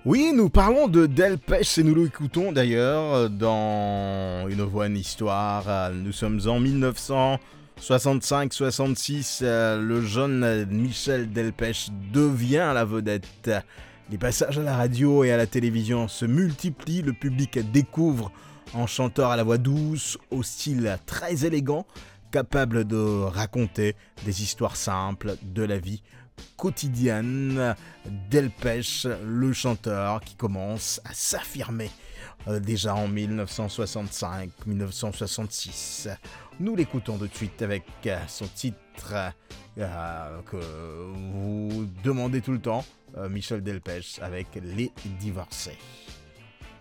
Oui, nous parlons de Delpech et nous l'écoutons d'ailleurs dans Une voix, une histoire. Nous sommes en 1965-66. Le jeune Michel Delpech devient la vedette. Les passages à la radio et à la télévision se multiplient. Le public découvre un chanteur à la voix douce, au style très élégant, capable de raconter des histoires simples de la vie quotidienne. Delpech, le chanteur qui commence à s'affirmer déjà en 1965-1966. Nous l'écoutons tout de suite avec son titre que vous demandez tout le temps, Michel Delpech avec Les Divorcés.